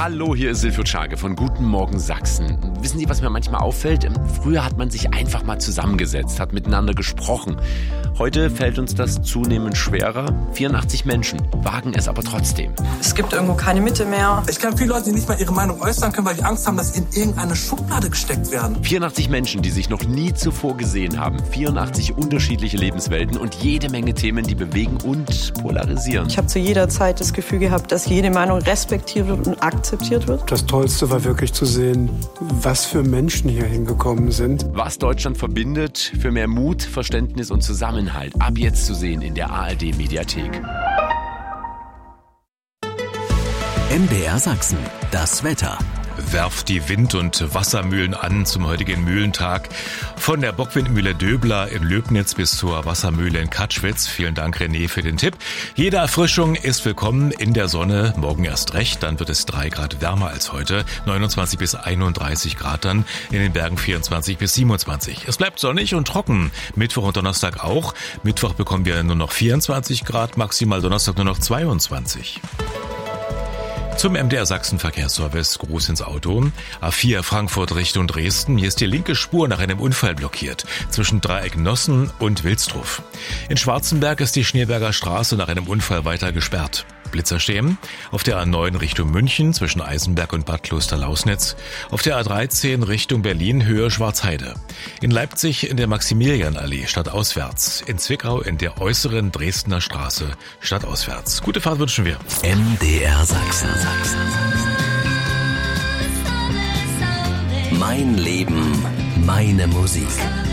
Hallo, hier ist Silvio Czage von Guten Morgen Sachsen. Wissen Sie, was mir manchmal auffällt? Früher hat man sich einfach mal zusammengesetzt, hat miteinander gesprochen. Heute fällt uns das zunehmend schwerer. 84 Menschen wagen es aber trotzdem. Es gibt irgendwo keine Mitte mehr. Ich kenne viele Leute, die nicht mal ihre Meinung äußern können, weil die Angst haben, dass sie in irgendeine Schublade gesteckt werden. 84 Menschen, die sich noch nie zuvor gesehen haben. 84 unterschiedliche Lebenswelten und jede Menge Themen, die bewegen und polarisieren. Ich habe zu jeder Zeit das Gefühl gehabt, dass jede Meinung respektiert wird und akzeptiert wird. Das Tollste war wirklich zu sehen, was für Menschen hier hingekommen sind. Was Deutschland verbindet, für mehr Mut, Verständnis und Zusammenhalt. Ab jetzt zu sehen in der ARD-Mediathek. MDR Sachsen, das Wetter. Werft die Wind- und Wassermühlen an zum heutigen Mühlentag. Von der Bockwindmühle Döbler in Löbnitz bis zur Wassermühle in Katschwitz. Vielen Dank, René, für den Tipp. Jede Erfrischung ist willkommen in der Sonne. Morgen erst recht, dann wird es 3 Grad wärmer als heute. 29 bis 31 Grad dann, in den Bergen 24 bis 27. Es bleibt sonnig und trocken. Mittwoch und Donnerstag auch. Mittwoch bekommen wir nur noch 24 Grad, maximal Donnerstag nur noch 22. Zum MDR Sachsen Verkehrsservice, Gruß ins Auto. A4 Frankfurt Richtung Dresden. Hier ist die linke Spur nach einem Unfall blockiert. Zwischen Dreieck Nossen und Wilsdruf. In Schwarzenberg ist die Schneeberger Straße nach einem Unfall weiter gesperrt. Blitzer stehen. Auf der A9 Richtung München zwischen Eisenberg und Bad Kloster-Lausnitz. Auf der A13 Richtung Berlin Höhe Schwarzheide. In Leipzig in der Maximilianallee stadtauswärts. In Zwickau in der äußeren Dresdner Straße stadtauswärts. Gute Fahrt wünschen wir. MDR Sachsen. Mein Leben, meine Musik.